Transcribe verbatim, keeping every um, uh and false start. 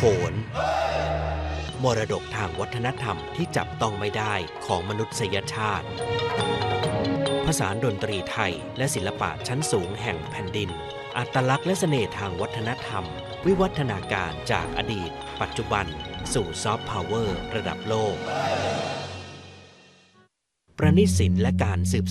นมรดกทางวัฒนธรรมที่จับต้องไม่ได้ของมนุษยชาติผสานดนตรีไทยและศิลปะชั้นสูงแห่งแผ่นดินอัตลักษณ์และเสน่ห์ทางวัฒนธรรมวิวัฒนาการจากอดีตปัจจุบันสู่ซอฟต์พาวเวอร์ระดับโลกประณีตศิลป์และการสืบ